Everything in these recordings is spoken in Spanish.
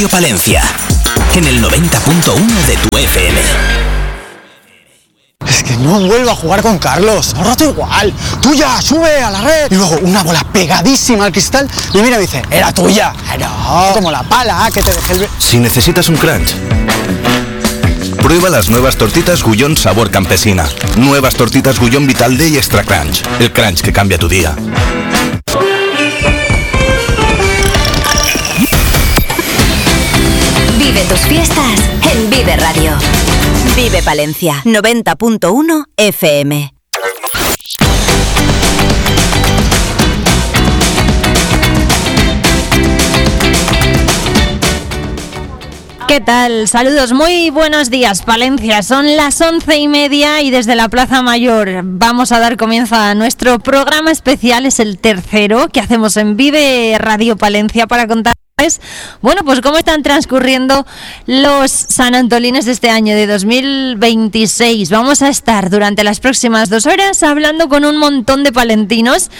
Palencia, en el 90.1 de tu FM. Es que no vuelvo a jugar con Carlos, ahora rato igual. Tuya, sube a la red. Y luego una bola pegadísima al cristal y mira y dice, era tuya. No, como la pala que te dejé el... Si necesitas un crunch, prueba las nuevas tortitas Gullón sabor campesina. Nuevas tortitas Gullón Vital Day Extra Crunch. El crunch que cambia tu día. Vive tus fiestas en Vive Radio. Vive Palencia, 90.1 FM. ¿Qué tal? Saludos, muy buenos días, Palencia. Son las 11:30 y desde la Plaza Mayor vamos a dar comienzo a nuestro programa especial. Es el tercero que hacemos en Vive Radio Palencia para contar. Bueno, pues cómo están transcurriendo los San Antolines de este año de 2026. Vamos a estar durante las próximas 2 horas hablando con un montón de palentinos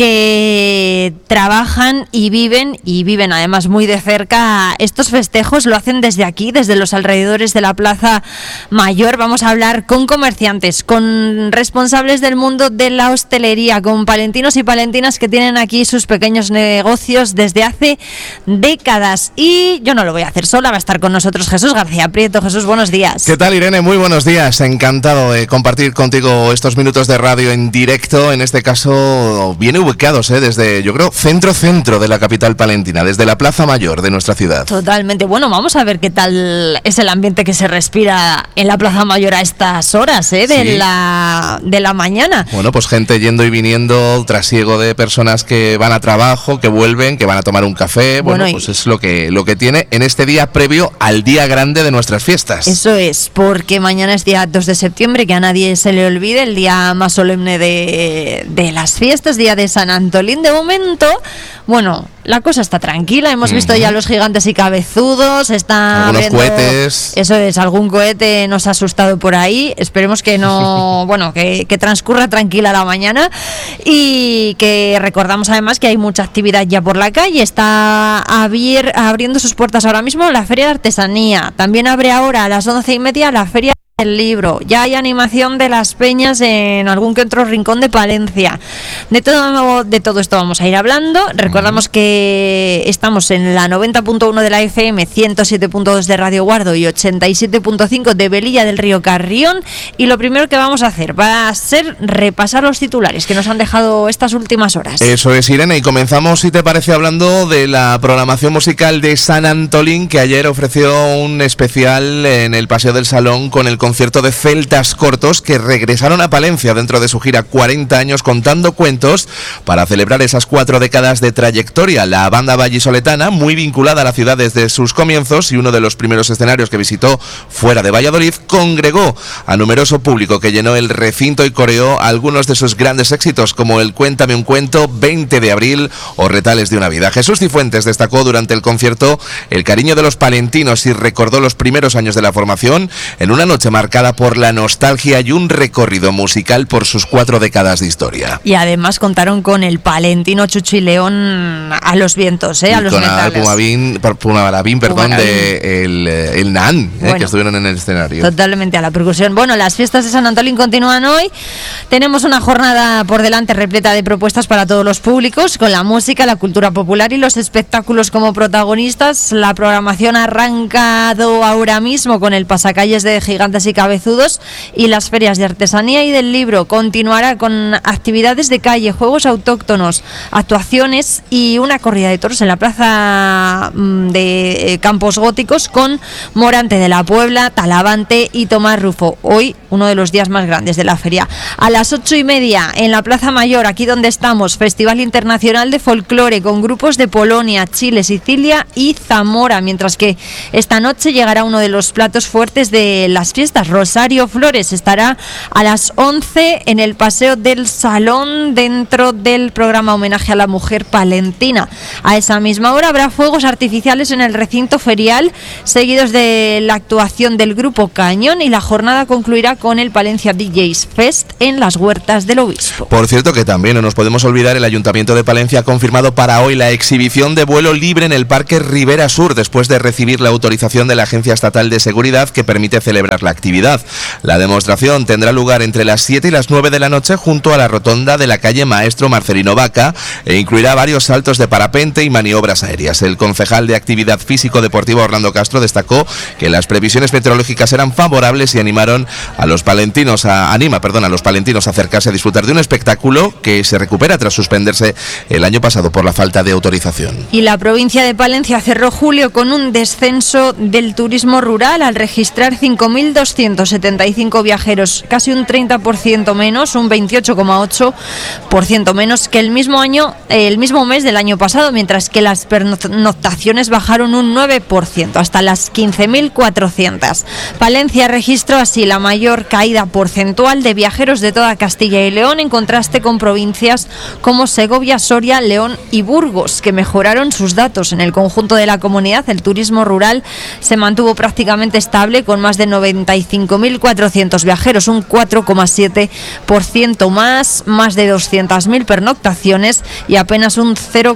que trabajan y viven además muy de cerca estos festejos. Lo hacen desde aquí, desde los alrededores de la Plaza Mayor. Vamos a hablar con comerciantes, con responsables del mundo de la hostelería, con palentinos y palentinas que tienen aquí sus pequeños negocios desde hace décadas. Y yo no lo voy a hacer sola, va a estar con nosotros Jesús García Prieto. Jesús, buenos días. ¿Qué tal, Irene? Muy buenos días. Encantado de compartir contigo estos minutos de radio en directo. En este caso, bien ubicados, desde, yo creo, centro de la capital palentina, desde la Plaza Mayor de nuestra ciudad. Totalmente. Bueno, vamos a ver qué tal es el ambiente que se respira en la Plaza Mayor a estas horas, de la mañana. Bueno, pues gente yendo y viniendo, trasiego de personas que van a trabajo, que vuelven, que van a tomar un café. Bueno, pues es lo que tiene en este día previo al día grande de nuestras fiestas. Eso es, porque mañana es día 2 de septiembre, que a nadie se le olvide, el día más solemne de las fiestas, día de San Antolín. De momento, bueno, la cosa está tranquila, hemos visto ya los gigantes y cabezudos, están algunos cohetes. Eso es, algún cohete nos ha asustado por ahí, esperemos que no, bueno, que transcurra tranquila la mañana, y que recordamos además que hay mucha actividad ya por la calle. Está abriendo sus puertas ahora mismo la Feria de Artesanía, también abre ahora a las 11:30 la Feria del Libro. Ya hay animación de las peñas en algún que otro rincón de Palencia. De todo esto vamos a ir hablando. Recordamos que estamos en la 90.1 de la FM, 107.2 de Radio Guardo y 87.5 de Velilla del Río Carrión. Y lo primero que vamos a hacer va a ser repasar los titulares que nos han dejado estas últimas horas. Eso es, Irene, y comenzamos, si te parece, hablando de la programación musical de San Antolín, que ayer ofreció un especial en el Paseo del Salón con el concierto de Celtas Cortos, que regresaron a Palencia dentro de su gira 40 años contando cuentos para celebrar esas 4 décadas de trayectoria. La banda vallisoletana, muy vinculada a la ciudad desde sus comienzos y uno de los primeros escenarios que visitó fuera de Valladolid, congregó a numeroso público que llenó el recinto y coreó algunos de sus grandes éxitos, como el Cuéntame un cuento, 20 de abril o Retales de una vida. Jesús Cifuentes destacó durante el concierto el cariño de los palentinos y recordó los primeros años de la formación en una noche marcada por la nostalgia y un recorrido musical por sus 4 décadas de historia. Y además contaron con el palentino Chucho y León a los vientos, a los metales. Pumabalabín, de el NAN, bueno, que estuvieron en el escenario. Totalmente a la percusión. Bueno, las fiestas de San Antolín continúan hoy. Tenemos una jornada por delante repleta de propuestas para todos los públicos, con la música, la cultura popular y los espectáculos como protagonistas. La programación ha arrancado ahora mismo con el pasacalles de gigantes y cabezudos y las ferias de artesanía y del libro. Continuará con actividades de calle, juegos autóctonos, actuaciones y una corrida de toros en la plaza de Campos Góticos con Morante de la Puebla, Talavante y Tomás Rufo. Hoy uno de los días más grandes de la feria. A las 8:30 en la Plaza Mayor, aquí donde estamos, Festival Internacional de Folclore con grupos de Polonia, Chile, Sicilia y Zamora, mientras que esta noche llegará uno de los platos fuertes de las fiestas protagonistas. Rosario Flores estará a las 11 en el Paseo del Salón dentro del programa Homenaje a la Mujer Palentina. A esa misma hora habrá fuegos artificiales en el recinto ferial, seguidos de la actuación del grupo Cañón, y la jornada concluirá con el Palencia DJs Fest en las Huertas del Obispo. Por cierto, que también no nos podemos olvidar, el Ayuntamiento de Palencia ha confirmado para hoy la exhibición de vuelo libre en el Parque Ribera Sur, después de recibir la autorización de la Agencia Estatal de Seguridad que permite celebrar la actividad. La demostración tendrá lugar entre las 7 y las 9 de la noche junto a la rotonda de la calle Maestro Marcelino Vaca e incluirá varios saltos de parapente y maniobras aéreas. El concejal de Actividad Físico-Deportiva Orlando Castro destacó que las previsiones meteorológicas eran favorables y a los palentinos a acercarse a disfrutar de un espectáculo que se recupera tras suspenderse el año pasado por la falta de autorización. Y la provincia de Palencia cerró julio con un descenso del turismo rural al registrar 5.275 viajeros, casi un 30% menos, un 28,8% menos que el mismo mes del año pasado, mientras que las pernoctaciones bajaron un 9%, hasta las 15.400. Palencia registró así la mayor caída porcentual de viajeros de toda Castilla y León, en contraste con provincias como Segovia, Soria, León y Burgos, que mejoraron sus datos. En el conjunto de la comunidad, el turismo rural se mantuvo prácticamente estable, con más de 95.400 viajeros, un 4,7% más de 200.000 pernoctaciones y apenas un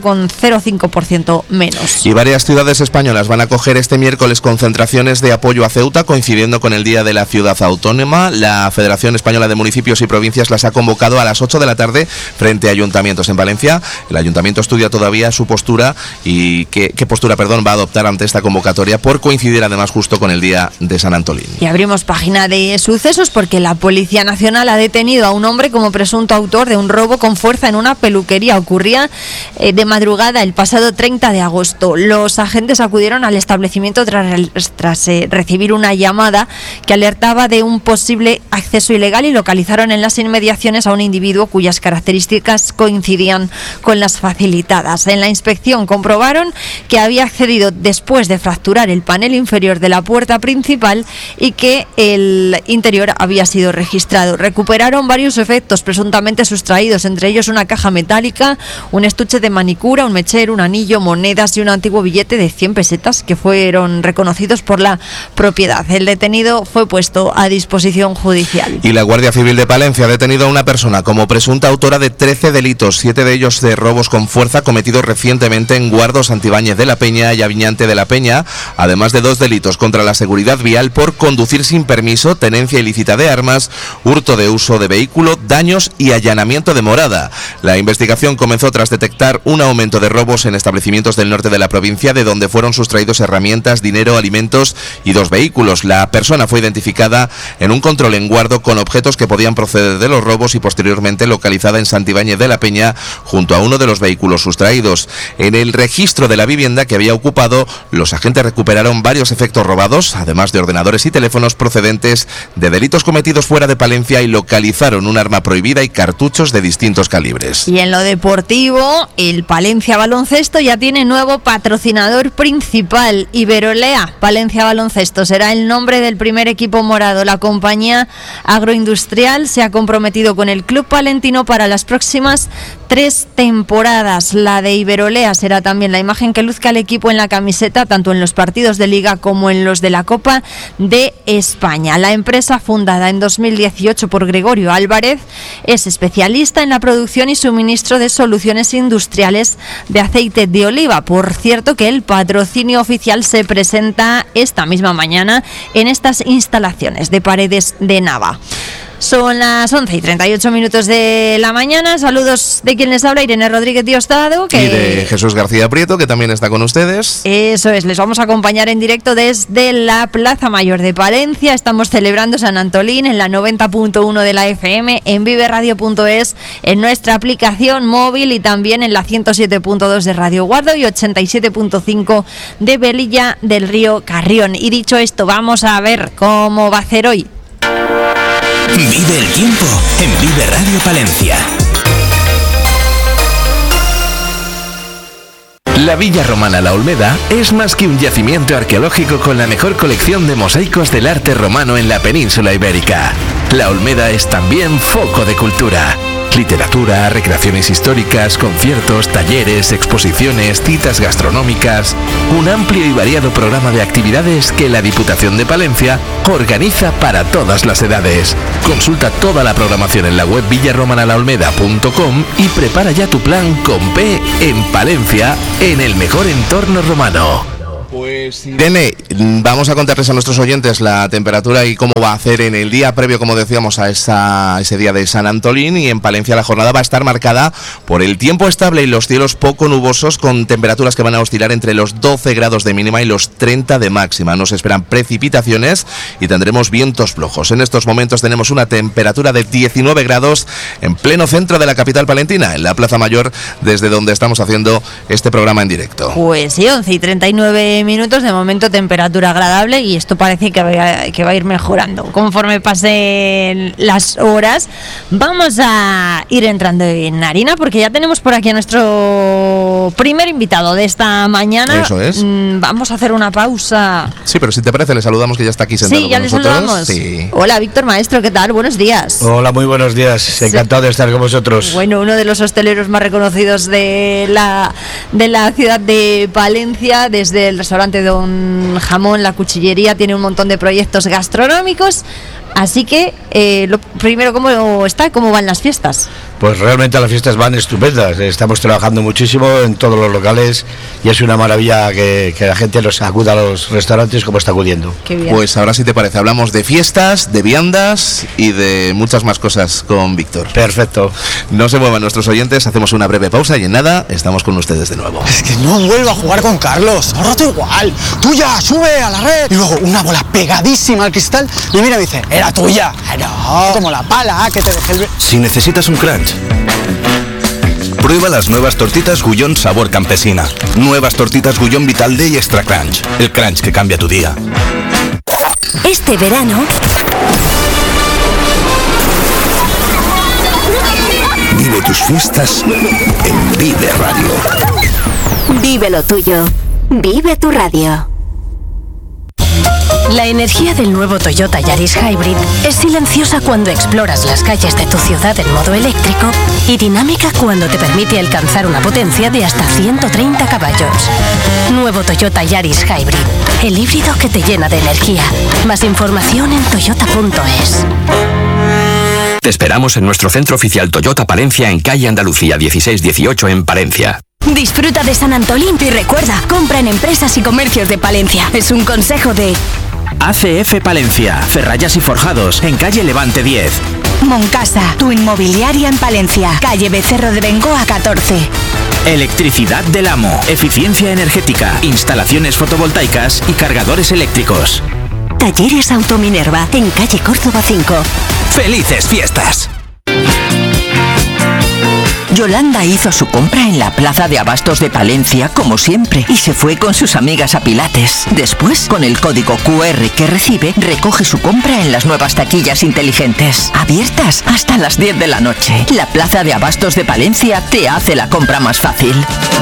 0,05% menos. Y varias ciudades españolas van a acoger este miércoles concentraciones de apoyo a Ceuta, coincidiendo con el Día de la Ciudad Autónoma. La Federación Española de Municipios y Provincias las ha convocado a las 8 de la tarde frente a ayuntamientos. En Valencia, el ayuntamiento estudia todavía su postura y qué postura va a adoptar ante esta convocatoria, por coincidir además justo con el Día de San Antolín. Y abrimos página de sucesos porque la Policía Nacional ha detenido a un hombre como presunto autor de un robo con fuerza en una peluquería. Ocurría de madrugada el pasado 30 de agosto. Los agentes acudieron al establecimiento tras recibir una llamada que alertaba de un posible acceso ilegal y localizaron en las inmediaciones a un individuo cuyas características coincidían con las facilitadas. En la inspección comprobaron que había accedido después de fracturar el panel inferior de la puerta principal y que el interior había sido registrado. Recuperaron varios efectos presuntamente sustraídos, entre ellos una caja metálica, un estuche de manicura, un mechero, un anillo, monedas y un antiguo billete de 100 pesetas que fueron reconocidos por la propiedad. El detenido fue puesto a disposición judicial. Y la Guardia Civil de Palencia ha detenido a una persona como presunta autora de 13 delitos, 7 de ellos de robos con fuerza cometidos recientemente en Guardo, Santibáñez de la Peña y Aviñante de la Peña, además de 2 delitos contra la seguridad vial por conducir sin permiso, tenencia ilícita de armas, hurto de uso de vehículo, daños y allanamiento de morada. La investigación comenzó tras detectar un aumento de robos en establecimientos del norte de la provincia, de donde fueron sustraídos herramientas, dinero, alimentos y 2 vehículos. La persona fue identificada en un control en Guardo con objetos que podían proceder de los robos y posteriormente localizada en Santibáñez de la Peña junto a uno de los vehículos sustraídos. En el registro de la vivienda que había ocupado, los agentes recuperaron varios efectos robados, además de ordenadores y teléfonos procedentes de delitos cometidos fuera de Palencia, y localizaron un arma prohibida y cartuchos de distintos calibres. Y en lo deportivo, el Palencia Baloncesto ya tiene nuevo patrocinador principal, Iberolea. Palencia Baloncesto será el nombre del primer equipo morado. La compañía agroindustrial se ha comprometido con el club palentino para las próximas 3 temporadas. La de Iberolea será también la imagen que luzca el equipo en la camiseta, tanto en los partidos de Liga como en los de la Copa de España. La empresa, fundada en 2018 por Gregorio Álvarez, es especialista en la producción y suministro de soluciones industriales de aceite de oliva. Por cierto, que el patrocinio oficial se presenta esta misma mañana en estas instalaciones de Paredes de Nava. Son las 11:38 de la mañana. Saludos de quien les habla, Irene Rodríguez Diostado. Y de Jesús García Prieto, que también está con ustedes. Eso es, les vamos a acompañar en directo desde la Plaza Mayor de Palencia. Estamos celebrando San Antolín en la 90.1 de la FM, en viveradio.es, en nuestra aplicación móvil y también en la 107.2 de Radio Guardo y 87.5 de Velilla del Río Carrión. Y dicho esto, vamos a ver cómo va a ser hoy. Vive el tiempo en Vive Radio Palencia. La Villa Romana La Olmeda es más que un yacimiento arqueológico con la mejor colección de mosaicos del arte romano en la península ibérica. La Olmeda es también foco de cultura. Literatura, recreaciones históricas, conciertos, talleres, exposiciones, citas gastronómicas. Un amplio y variado programa de actividades que la Diputación de Palencia organiza para todas las edades. Consulta toda la programación en la web villarromanalaolmeda.com y prepara ya tu plan con P en Palencia, en el mejor entorno romano. Pues Irene, vamos a contarles a nuestros oyentes la temperatura y cómo va a hacer en el día previo, como decíamos, a ese día de San Antolín. Y en Palencia la jornada va a estar marcada por el tiempo estable y los cielos poco nubosos, con temperaturas que van a oscilar entre los 12 grados de mínima y los 30 de máxima. Nos esperan precipitaciones y tendremos vientos flojos. En estos momentos tenemos una temperatura de 19 grados en pleno centro de la capital palentina, en la Plaza Mayor, desde donde estamos haciendo este programa en directo. Pues sí, 11:39 minutos, de momento temperatura agradable, y esto parece que va a ir mejorando conforme pasen las horas. Vamos a ir entrando en harina porque ya tenemos por aquí a nuestro primer invitado de esta mañana. Eso es. Vamos a hacer una pausa. Sí, pero si te parece le saludamos, que ya está aquí sentado sí, ya con le nosotros. saludamos. Sí. Hola, Víctor Maestro, ¿qué tal? Buenos días. Hola, muy buenos días. Encantado de estar con vosotros. Bueno, uno de los hosteleros más reconocidos de la ciudad de Palencia, desde el restaurante Don Jamón, la cuchillería, tiene un montón de proyectos gastronómicos. Así que, lo primero, ¿cómo van las fiestas? Pues realmente las fiestas van estupendas. Estamos trabajando muchísimo en todos los locales y es una maravilla que la gente nos acuda a los restaurantes como está acudiendo. Qué bien. Pues ahora, si te parece, hablamos de fiestas, de viandas y de muchas más cosas con Víctor. Perfecto. No se muevan nuestros oyentes, hacemos una breve pausa y en nada estamos con ustedes de nuevo. Es que no vuelvo a jugar con Carlos. Al rato igual. Tuya, sube a la red. Y luego una bola pegadísima al cristal. Y mira, me dice, era tuya. No, como la pala que te dejé el... Si necesitas un crunch, prueba las nuevas tortitas Gullón sabor campesina. Nuevas tortitas Gullón Vital D y Extra Crunch. El crunch que cambia tu día. Este verano Vive tus fiestas en Vive Radio. vive lo tuyo. Vive tu radio. La energía del nuevo Toyota Yaris Hybrid es silenciosa cuando exploras las calles de tu ciudad en modo eléctrico y dinámica cuando te permite alcanzar una potencia de hasta 130 caballos. Nuevo Toyota Yaris Hybrid, el híbrido que te llena de energía. Más información en toyota.es. Te esperamos en nuestro centro oficial Toyota Palencia, en calle Andalucía 1618 en Palencia. Disfruta de San Antolín y recuerda, compra en empresas y comercios de Palencia. Es un consejo de ACF Palencia, Ferrallas y Forjados, en calle Levante 10. Moncasa, tu inmobiliaria en Palencia, calle Becerro de Bengoa 14. Electricidad del Amo, eficiencia energética, instalaciones fotovoltaicas y cargadores eléctricos. Talleres Autominerva, en calle Córdoba 5. ¡Felices fiestas! Yolanda hizo su compra en la plaza de abastos de Palencia, como siempre, y se fue con sus amigas a Pilates. Después, con el código QR que recibe, recoge su compra en las nuevas taquillas inteligentes, abiertas hasta las 10 de la noche. La plaza de abastos de Palencia te hace la compra más fácil.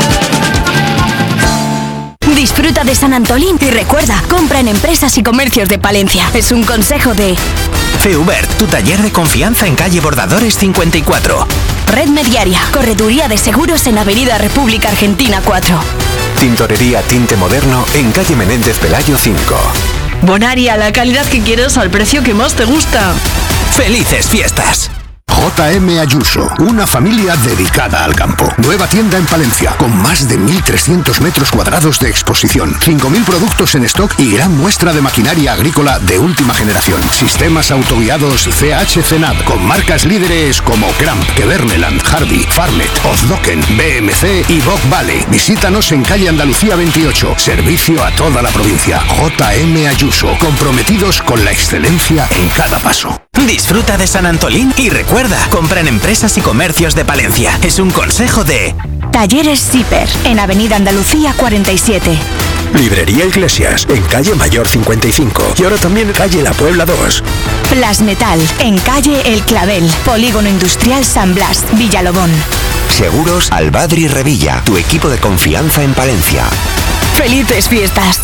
Disfruta de San Antolín y recuerda, compra en empresas y comercios de Palencia. Es un consejo de Feubert, tu taller de confianza en calle Bordadores 54. Red Mediaria, correduría de seguros en Avenida República Argentina 4. Tintorería Tinte Moderno en calle Menéndez Pelayo 5. Bonaria, la calidad que quieres al precio que más te gusta. ¡Felices fiestas! JM Ayuso, una familia dedicada al campo. Nueva tienda en Palencia, con más de 1.300 metros cuadrados de exposición, 5.000 productos en stock y gran muestra de maquinaria agrícola de última generación. Sistemas autoguiados CH-CENAD, con marcas líderes como Cramp, Keverneland, Harvey, Farmet, Ozdoken, BMC y Bock Valley. Visítanos en calle Andalucía 28. Servicio a toda la provincia. JM Ayuso, comprometidos con la excelencia en cada paso. Disfruta de San Antolín y recuerda, compra en empresas y comercios de Palencia. Es un consejo de Talleres Zipper, en Avenida Andalucía 47. Librería Iglesias, en calle Mayor 55 y ahora también en calle La Puebla 2. Plasmetal, en calle El Clavel, Polígono Industrial San Blas, Villalobón. Seguros Albadri Revilla, tu equipo de confianza en Palencia. ¡Felices fiestas!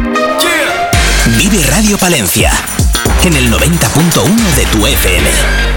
Vive Radio Palencia, en el 90.1 de tu FM.